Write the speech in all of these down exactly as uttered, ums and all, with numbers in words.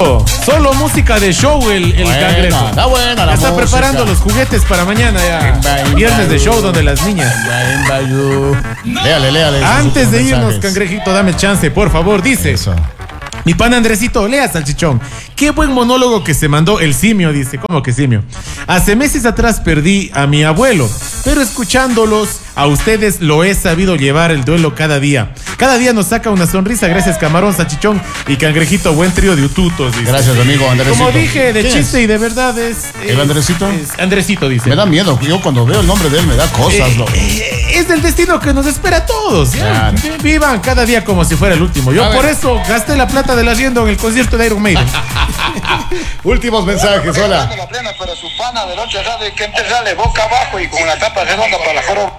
Solo música de show el, el Buena, cangrejo. está buena la Ya está música. preparando los juguetes para mañana ya. Viernes de show donde las niñas. Léale, léale. Antes de irnos, mensajes. cangrejito, dame chance, por favor. Dice Eso. mi pan Andresito, lea salchichón. Qué buen monólogo que se mandó el simio, dice. ¿Cómo que simio? Hace meses atrás perdí a mi abuelo, pero escuchándolos a ustedes lo he sabido llevar el duelo cada día. Cada día nos saca una sonrisa. Gracias, camarón, salchichón y cangrejito. Buen trío de ututos, dice. Gracias, amigo Andresito. Como dije, de ¿Quién chiste es? y de verdad es... ¿El Andresito? es Andresito, dice. Me da miedo. Yo cuando veo el nombre de él me da cosas. Eh, lo- eh, es el destino que nos espera a todos. ¿ya? Claro. Vivan cada día como si fuera el último. Yo A por ver. eso gasté la plata del arriendo en el concierto de Iron Maiden. Últimos mensajes, hola. La plena, pero su pana del otro lado hay que enterrarle boca abajo y con una tapa redonda para la joroba.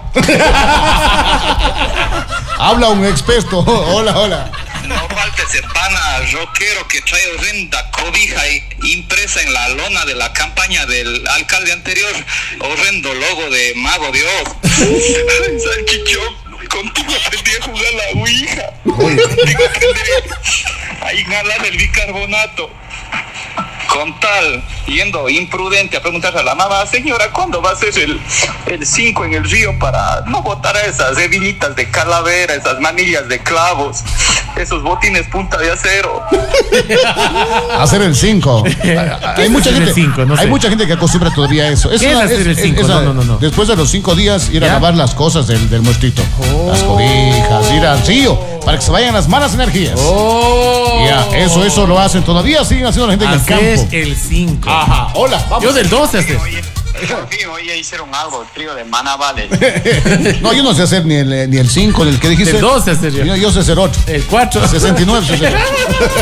Habla un experto. Hola, hola. No falta ese pana rockero que trae horrenda cobija i- impresa en la lona de la campaña del alcalde anterior. Horrendo logo de Mago de Oz. Ay, salchichón, contigo aprendí a jugar la ouija. Contigo aprendí a inhalar el bicarbonato. Con tal, yendo imprudente a preguntarle a la mamá, señora, ¿cuándo va a ser el el cinco en el río para no botar a esas hebillitas de calavera, esas manillas de clavos, esos botines punta de acero? Hacer el cinco. Hay mucha hacer el gente. cinco? No sé. Hay mucha gente que acostumbra todavía eso. ¿Qué es hacer el cinco? esa- No, no, no, no. Después de los cinco días, ir a ¿Ya? lavar las cosas del, del muertito. Las cobijas, ir al río, para que se vayan las malas energías. Oh. Ya, eso, eso lo hacen. Todavía siguen haciendo la gente en el Haces campo. el cinco. Ajá, hola, vamos. Yo del doce hacer. Por fin, hoy ya hicieron algo, el trío de Manavales. No, yo no sé hacer ni el ni el cinco, ni el que dijiste. Del doce hacer yo. Yo, yo sé hacer otro. El cuatro. sesenta y nueve, sesenta y nueve.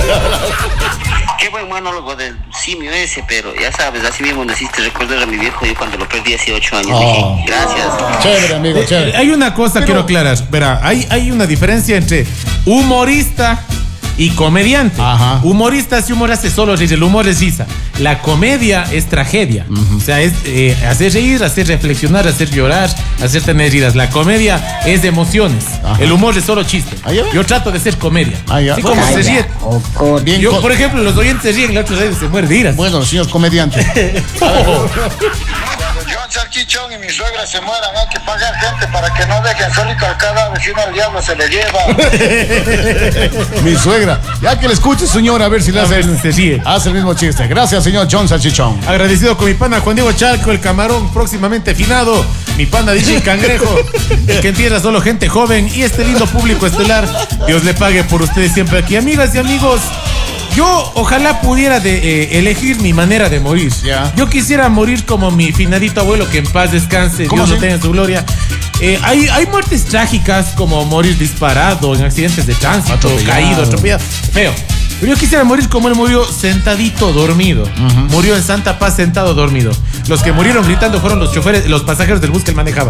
Qué buen monólogo del simio ese, pero ya sabes, así mismo me hiciste recordar a mi viejo yo cuando lo perdí hace ocho años. Oh. Dije, gracias. Chévere, amigo, Eh, chévere. Hay una cosa Pero- quiero aclarar. Verá, hay, hay una diferencia entre humorista y comediante. Ajá. Humorista hace humor, hace solo reír. El humor es risa. La comedia es tragedia. O sea, es eh, hacer reír, hacer reflexionar, hacer llorar, hacer tener heridas. La comedia es de emociones. Ajá. El humor es solo chiste. Ah, ya. Yo trato de ser comedia. Ah, ya. Así como Bueno, se ríe. Bien, Yo, co- por ejemplo, los oyentes se ríen, la otra se muere de iras. Bueno, señor comediante. Oh. Cuando John Salchichón y mi suegra se mueran, hay que pagar gente para que no dejen solito al cadáver, si no el diablo se le lleva. Mi suegra. Ya que le escuche, señor, a ver si le A hace ver el, si se ríe. hace el mismo chiste. Gracias, señor John Salchichón. Agradecido con mi pana Juan Diego Chalco, el camarón próximamente finado, mi pana D J Cangrejo, el que entierra solo gente joven y este lindo público estelar. Dios le pague por ustedes siempre aquí. Amigas y amigos, yo ojalá pudiera de, eh, elegir mi manera de morir. Ya. Yo quisiera morir como mi finadito abuelo, que en paz descanse, ¿Cómo Dios lo así? tenga en su gloria. Eh, hay, hay muertes trágicas como morir disparado en accidentes de tránsito, Atropellado. caído, atropellado. Feo. Pero yo quisiera morir como él murió, sentadito, dormido. Murió en Santa Paz, sentado, dormido. Los que murieron gritando fueron los choferes, los pasajeros del bus que él manejaba.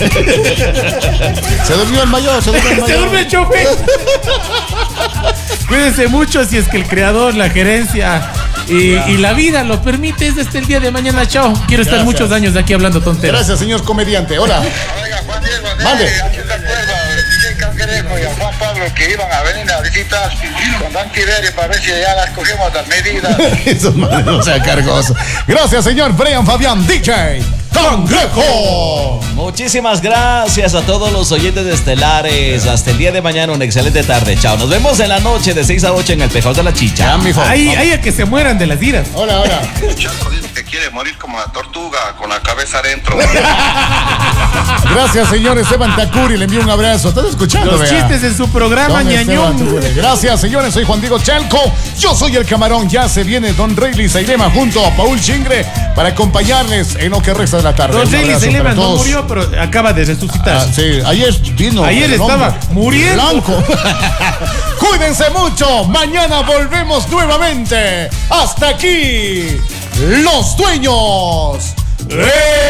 Se durmió el mayor, se durmió el Se mayor. duerme el chofer. Cuídense mucho si es que el creador, la gerencia y, y la vida lo permite. Es desde el día de mañana. Chao. Quiero estar Gracias. muchos años de aquí hablando tonteras. Gracias, señor comediante. Hola. Oiga, Juan Diego, Mande. ¿a quién te acuerdas? D J Cangrejo y a Juan Pablo que iban a venir a visitar con Dan Tiberio para ver si ya las cogemos las medidas. Eso no sea cargoso. Gracias, señor Brian Fabián, D J Cangrejo. Muchísimas gracias a todos los oyentes de Estelares. Hasta el día de mañana, una excelente tarde. Chao. Nos vemos en la noche de seis a ocho en el Pejón de la Chicha. Ya, mijo. Ahí, ahí a que se mueran de las iras. Hola, hola. Chaco dice que quiere morir como la tortuga, con la cabeza adentro. Gracias, señor Esteban Tacuri. Le envío un abrazo. ¿Estás escuchando? Los vea? chistes en su programa, Don Esteban ñañón. Tacuri. Gracias, señores. Soy Juan Diego Chalco. Yo soy el camarón. Ya se viene Don Rayleigh Sailema junto a Paul Chingre para acompañarles en lo que resta de la tarde. Don Un Rayleigh abrazo Sailema para no todos. murió, pero acaba de resucitar. Ah, sí, ayer vino. Ayer el estaba hombre. muriendo. Blanco. Cuídense mucho. Mañana volvemos nuevamente. Hasta aquí, los dueños. ¡Eh!